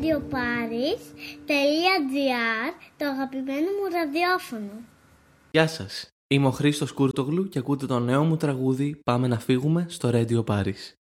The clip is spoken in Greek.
radioparis.gr, το αγαπημένο μου ραδιόφωνο. Γεια σας, είμαι ο Χρήστος Κούρτογλου και ακούτε το νέο μου τραγούδι «Πάμε να φύγουμε» στο Radio Paris.